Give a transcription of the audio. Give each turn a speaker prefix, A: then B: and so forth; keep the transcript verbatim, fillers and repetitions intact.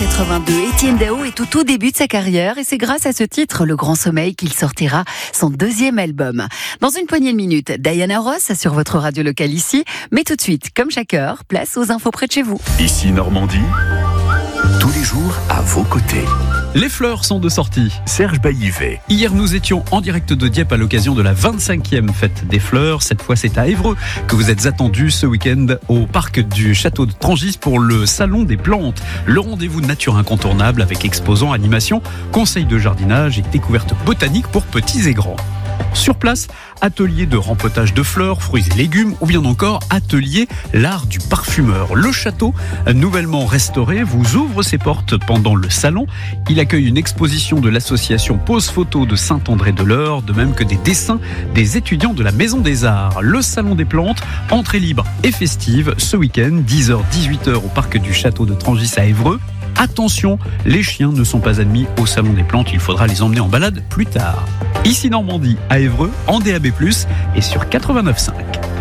A: quatre-vingt-deux, Étienne Dao est au tout début de sa carrière et c'est grâce à ce titre, Le Grand Sommeil, qu'il sortira son deuxième album. Dans une poignée de minutes, Diana Ross sur votre radio locale ici. Mais tout de suite, comme chaque heure, place aux infos près de chez vous.
B: Ici Normandie, tous les jours à vos côtés.
C: Les fleurs sont de sortie.
B: Serge Baillivet.
C: Hier, nous étions en direct de Dieppe à l'occasion de la vingt-cinquième fête des fleurs. Cette fois, c'est à Évreux que vous êtes attendus ce week-end au parc du château de Trangis pour le salon des plantes. Le rendez-vous de nature incontournable avec exposants, animations, conseils de jardinage et découvertes botaniques pour petits et grands. Sur place, atelier de rempotage de fleurs, fruits et légumes ou bien encore atelier l'art du parfumeur. Le château, nouvellement restauré, vous ouvre ses portes pendant le salon. Il accueille une exposition de l'association Pose Photo de Saint-André-de-l'Eure, de même que des dessins des étudiants de la Maison des Arts. Le salon des plantes, entrée libre et festive ce week-end, dix heures dix-huit heures au parc du château de Trangis à Évreux. Attention, les chiens ne sont pas admis au salon des plantes, il faudra les emmener en balade plus tard. Ici Normandie, à Évreux, en D A B plus, et sur quatre-vingt-neuf virgule cinq.